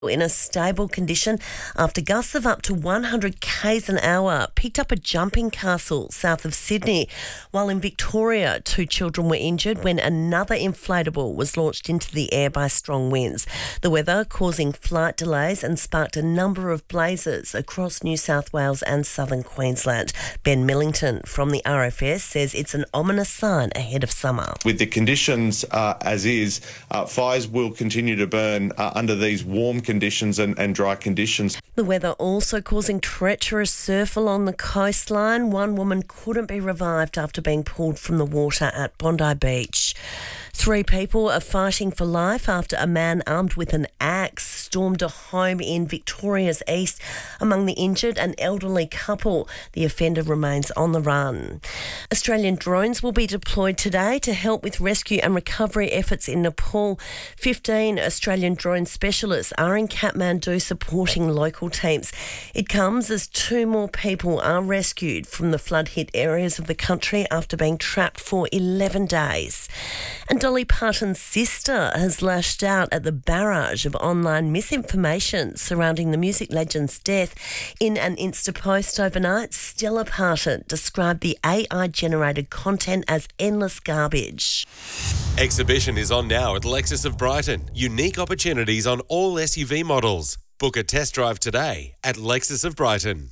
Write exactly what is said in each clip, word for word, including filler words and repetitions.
in a stable condition after gusts of up to one hundred kays an hour picked up a jumping castle south of Sydney. While in Victoria, two children were injured when another inflatable was launched into the air by strong winds. The weather causing flight delays and sparked a number of blazes across New South Wales and southern Queensland. Ben Millington from the R F S says it's an ominous sign ahead of summer. With the conditions uh, as is, uh, fires will continue to burn uh, under these warm conditions conditions and, and dry conditions. The weather also causing treacherous surf along the coastline. One woman couldn't be revived after being pulled from the water at Bondi Beach. Three people are fighting for life after a man armed with an axe stormed a home in Victoria's East. Among the injured, an elderly couple. The offender remains on the run. Australian drones will be deployed today to help with rescue and recovery efforts in Nepal. Fifteen Australian drone specialists are in Kathmandu supporting local teams. It comes as two more people are rescued from the flood-hit areas of the country after being trapped for eleven days. And Dolly Parton's sister has lashed out at the barrage of online misinformation surrounding the music legend's death. In an Insta post overnight, Stella Parton described the A I-generated content as endless garbage. Exhibition is on now at Lexus of Brighton. Unique opportunities on all S U V models. Book a test drive today at Lexus of Brighton.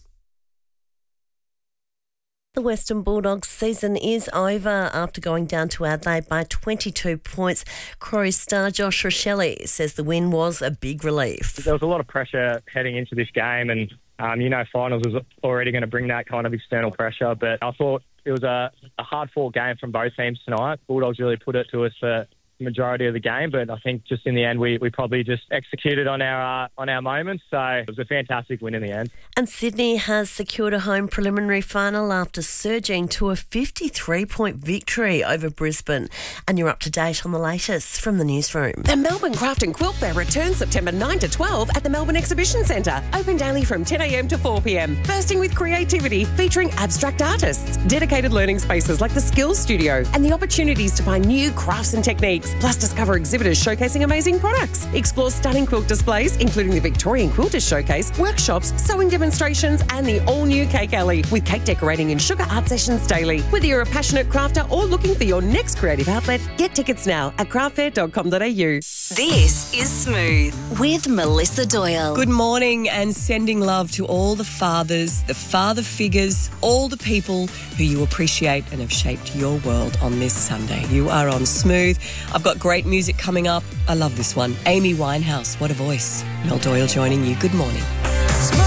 The Western Bulldogs season is over after going down to Adelaide by twenty-two points. Crows star Josh Rochelle says the win was a big relief. There was a lot of pressure heading into this game and, um, you know, finals was already going to bring that kind of external pressure. But I thought it was a, a hard-fought game from both teams tonight. Bulldogs really put it to us for majority of the game, but I think just in the end we, we probably just executed on our uh, on our moments, so it was a fantastic win in the end. And Sydney has secured a home preliminary final after surging to a fifty-three point victory over Brisbane. And you're up to date on the latest from the newsroom. The Melbourne Craft and Quilt Fair returns September ninth to twelfth at the Melbourne Exhibition Centre, open daily from ten a m to four p m, bursting with creativity featuring abstract artists, dedicated learning spaces like the Skills Studio and the opportunities to find new crafts and techniques. Plus, discover exhibitors showcasing amazing products. Explore stunning quilt displays, including the Victorian Quilters Showcase, workshops, sewing demonstrations, and the all-new Cake Alley, with cake decorating and sugar art sessions daily. Whether you're a passionate crafter or looking for your next creative outlet, get tickets now at craft fair dot com dot a u. This is Smooth with Melissa Doyle. Good morning, and sending love to all the fathers, the father figures, all the people who you appreciate and have shaped your world on this Sunday. You are on Smooth. I've got great music coming up. I love this one. Amy Winehouse, what a voice. Mel Doyle joining you. Good morning.